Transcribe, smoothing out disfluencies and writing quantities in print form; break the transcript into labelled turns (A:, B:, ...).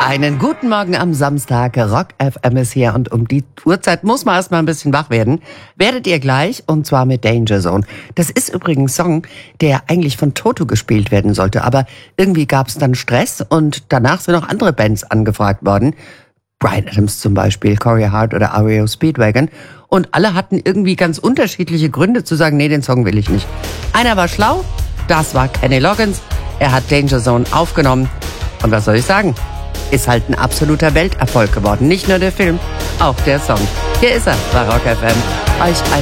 A: Einen guten Morgen am Samstag. Rock FM ist hier und um die Uhrzeit muss man erstmal ein bisschen wach werden. Werdet ihr gleich, und zwar mit Danger Zone. Das ist übrigens ein Song, der eigentlich von Toto gespielt werden sollte, aber irgendwie gab es dann Stress und danach sind auch andere Bands angefragt worden. Bryan Adams zum Beispiel, Corey Hart oder REO Speedwagon. Und alle hatten irgendwie ganz unterschiedliche Gründe zu sagen, nee, den Song will ich nicht. Einer war schlau, das war Kenny Loggins. Er hat Danger Zone aufgenommen. Und was soll ich sagen? Ist halt ein absoluter Welterfolg geworden. Nicht nur der Film, auch der Song. Hier ist er bei Rock FM. Euch ein